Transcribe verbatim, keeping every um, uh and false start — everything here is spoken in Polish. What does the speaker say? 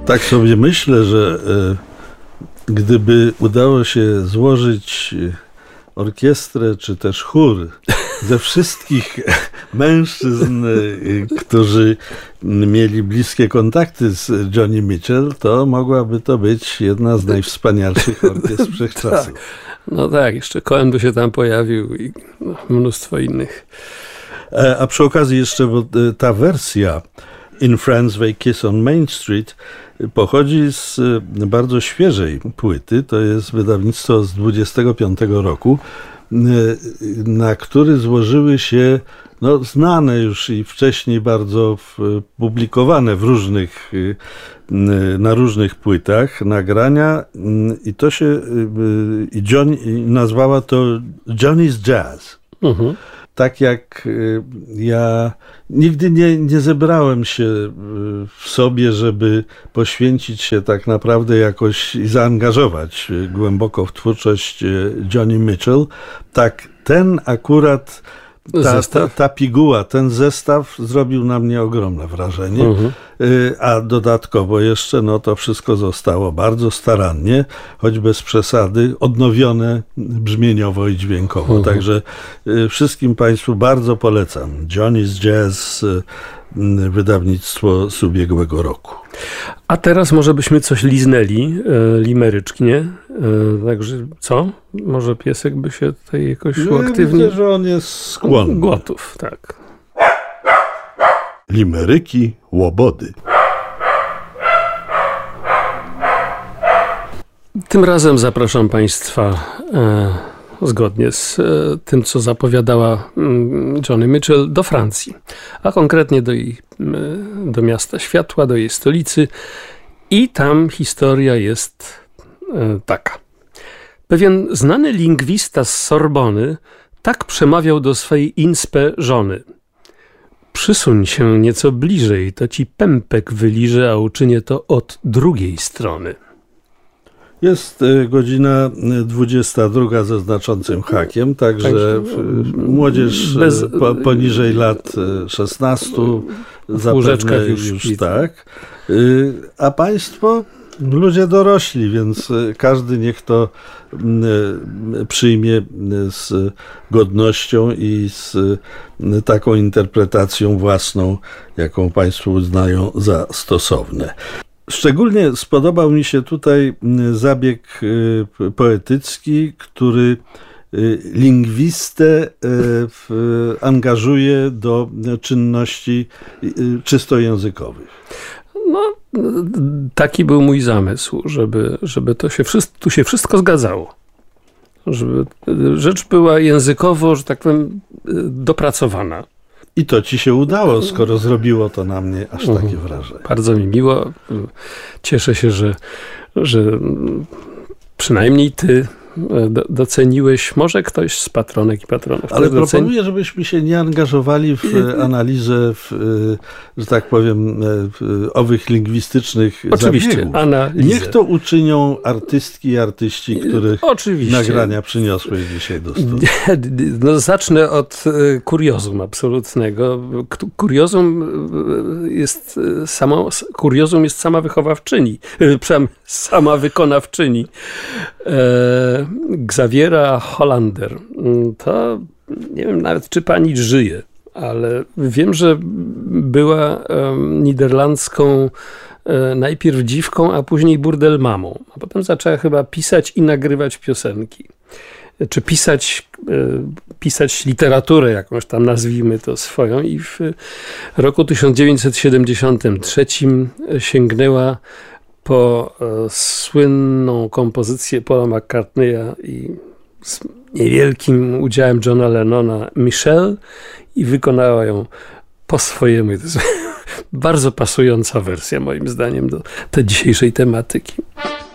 Tak sobie myślę, że e, gdyby udało się złożyć orkiestrę czy też chór ze wszystkich mężczyzn, którzy mieli bliskie kontakty z Joni Mitchell, to mogłaby to być jedna z najwspanialszych orkiestr wszechczasów. No tak, jeszcze Cohen by się tam pojawił i no, mnóstwo innych. A przy okazji jeszcze, bo ta wersja In France They Kiss on Main Street pochodzi z bardzo świeżej płyty, to jest wydawnictwo z dwudziestego piątego roku, na który złożyły się no, znane już i wcześniej bardzo publikowane w różnych, na różnych płytach nagrania i to się i John nazwała to Johnny's Jazz. Mhm. Tak jak ja nigdy nie, nie zebrałem się w sobie, żeby poświęcić się tak naprawdę jakoś i zaangażować głęboko w twórczość Joni Mitchell, tak ten akurat, ta, ta, ta piguła, ten zestaw zrobił na mnie ogromne wrażenie, uh-huh. a dodatkowo jeszcze no to wszystko zostało bardzo starannie, choć bez przesady, odnowione brzmieniowo i dźwiękowo. Uh-huh. Także wszystkim Państwu bardzo polecam. Johnny's Jazz, wydawnictwo z ubiegłego roku. A teraz może byśmy coś liznęli, e, limerycznie. E, także co? Może piesek by się tutaj jakoś no, uaktywnił? Myślę, że on jest skłonny. Gotów, tak. Limeryki Łobody. Tym razem zapraszam Państwa e, zgodnie z e, tym, co zapowiadała mm, Joni Mitchell, do Francji, a konkretnie do, jej, e, do miasta Światła, do jej stolicy. I tam historia jest e, taka. Pewien znany lingwista z Sorbony tak przemawiał do swojej inspe żony. Przysuń się nieco bliżej, to ci pępek wyliżę, a uczynię to od drugiej strony. Jest godzina dwudziesta druga ze znaczącym hakiem, także młodzież Bez, po, poniżej lat szesnastu zapewne już, już tak. A państwo ludzie dorośli, więc każdy niech to przyjmie z godnością i z taką interpretacją własną, jaką państwo uznają za stosowne. Szczególnie spodobał mi się tutaj zabieg poetycki, który lingwistę angażuje do czynności czysto językowych. No, taki był mój zamysł, żeby, żeby to się wszystko, tu się wszystko zgadzało. Żeby rzecz była językowo, że tak powiem, dopracowana. I to ci się udało, skoro zrobiło to na mnie aż takie wrażenie. Bardzo mi miło. Cieszę się, że, że przynajmniej ty doceniłeś, może ktoś z patronek i patronów. Ale proponuję, doceni... żebyśmy się nie angażowali w analizę, w, że tak powiem, w owych lingwistycznych Oczywiście, zabiegów. Analizę. Niech to uczynią artystki i artyści, których Oczywiście. nagrania przyniosłeś dzisiaj do studia. No, zacznę od kuriozum absolutnego. Kuriozum jest sama, kuriozum jest sama wychowawczyni, sama wykonawczyni. E, Xaviera Hollander. To nie wiem nawet, czy pani żyje, ale wiem, że była um, niderlandzką e, najpierw dziwką, a później burdelmamą. A potem zaczęła chyba pisać i nagrywać piosenki. Czy pisać, e, pisać literaturę jakąś tam, nazwijmy to swoją. I w roku tysiąc dziewięćset siedemdziesiątym trzecim sięgnęła po e, słynną kompozycję Paula McCartneya i z niewielkim udziałem Johna Lennona Michelle i wykonała ją po swojemu. To jest bardzo pasująca wersja moim zdaniem do tej dzisiejszej tematyki.